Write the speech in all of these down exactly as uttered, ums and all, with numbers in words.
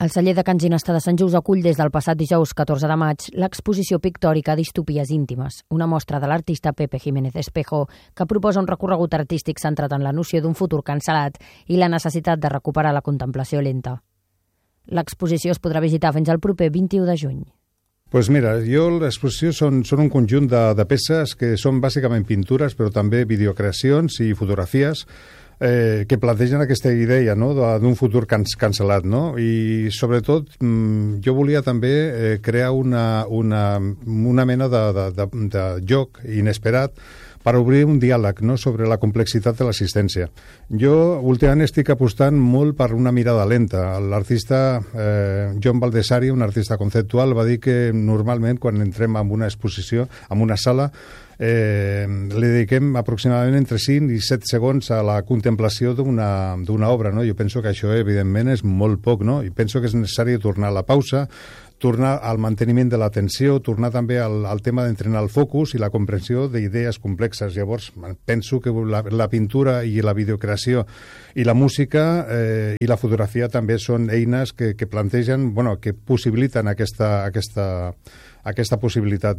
El celler de Can Ginestà de Sant Just acull des del passat dijous catorze de maig l'exposició pictòrica Distopies íntimes, una mostra de l'artista Pepe Jiménez Espejo que proposa un recorregut artístic centrat en la noció d'un futur cancel·lat i la necessitat de recuperar la contemplació lenta. L'exposició es podrà visitar fins al proper vint-i-u de juny. Pues mira, jo l'exposició són, són un conjunt de, de peces que són bàsicament pintures, però també videocreacions i fotografies eh, que plantegen aquesta idea, no?, d'un futur can cancel·lat, no? I sobretot jo volia també eh, crear una, una, una mena de, de, de, de joc inesperat per obrir un diàleg, no?, sobre la complexitat de l'assistència. Jo últimament estic apostant molt per una mirada lenta. L'artista eh, John Baldessari, un artista conceptual, va dir que normalment quan entrem en una exposició, en una sala, eh, li dediquem aproximadament entre cinc i set segons a la contemplació d'una d'una obra, no? Jo penso que això, evidentment, és molt poc, no? I penso que és necessari tornar a la pausa, tornar al manteniment de l'atenció, tornar també al, al tema d'entrenar el focus i la comprensió d'idees complexes. Llavors, penso que la, la pintura i la videocreació i la música eh, i la fotografia també són eines que, que plantegen, bueno, que possibiliten aquesta, aquesta, aquesta possibilitat.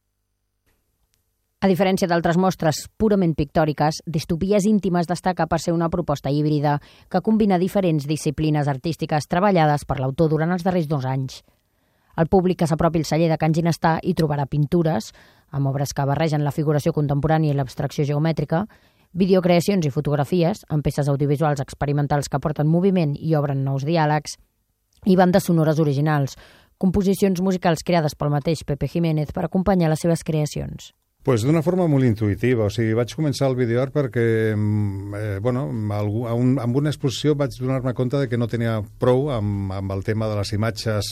A diferència d'altres mostres purament pictòriques, Distopies íntimes destaca per ser una proposta híbrida que combina diferents disciplines artístiques treballades per l'autor durant els darrers dos anys. El públic que s'apropi al celler de Can Ginestà hi trobarà pintures, amb obres que barregen la figuració contemporània i l'abstracció geomètrica, videocreacions i fotografies, amb peces audiovisuals experimentals que porten moviment i obren nous diàlegs, i bandes sonores originals, composicions musicals creades pel mateix Pepe Jiménez per acompanyar les seves creacions. Pues d'una forma molt intuïtiva, o sigui, vaig començar el videoart perquè, eh, bueno, amb, amb una exposició vaig donar-me compte de que no tenia prou amb, amb el tema de les imatges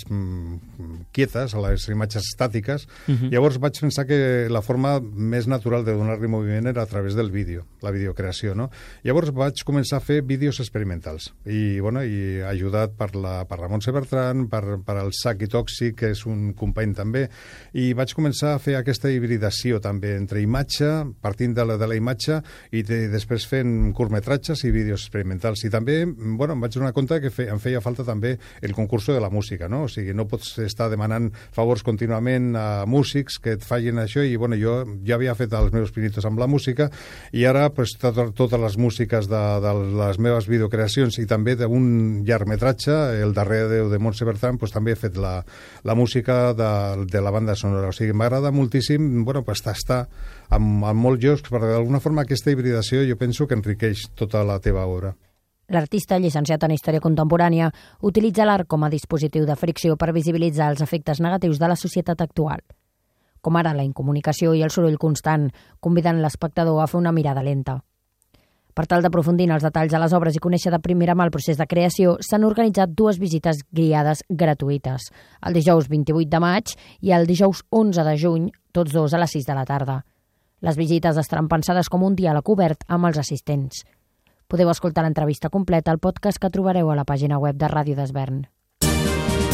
mm, quietes, les imatges estàtiques. Uh-huh. Llavors vaig pensar que la forma més natural de donar-li moviment era a través del vídeo, la videocreació, no? Llavors vaig començar a fer vídeos experimentals i, bueno, i ajudat per la, per la Montse Bertran, per, per el Saki Tòxic, que és un company també, i vaig començar a fer aquesta hibridació també entre imatge, partint de la, de la imatge i de, després fent curtmetratges i vídeos experimentals. I també, bueno, em vaig donar compte que fe, em feia falta també el concurso de la música, no? O sigui, no pots estar demanant favors contínuament a músics que et facin això i, bueno, jo ja havia fet els meus pinitos amb la música i ara, pues, tot, totes les músiques de, de les meves videocreacions i també d'un llargmetratge, el darrer Déu de Montse Bertran, pues, també he fet la, la música de, de la banda sonora. O sigui, m'agrada moltíssim, bueno, pues, estar amb, amb molts jocs, perquè d'alguna forma aquesta hibridació jo penso que enriqueix tota la teva obra. L'artista, llicenciat en Història Contemporània, utilitza l'art com a dispositiu de fricció per visibilitzar els efectes negatius de la societat actual, com ara la incomunicació i el soroll constant, convidant l'espectador a fer una mirada lenta. Per tal d'aprofundir en els detalls de les obres i conèixer de primera mà el procés de creació, s'han organitzat dues visites guiades gratuïtes, el dijous vint-i-vuit de maig i el dijous onze de juny, tots dos a les sis de la tarda. Les visites estaran pensades com un diàleg obert amb els assistents. Podeu escoltar l'entrevista completa al podcast que trobareu a la pàgina web de Ràdio d'Esvern.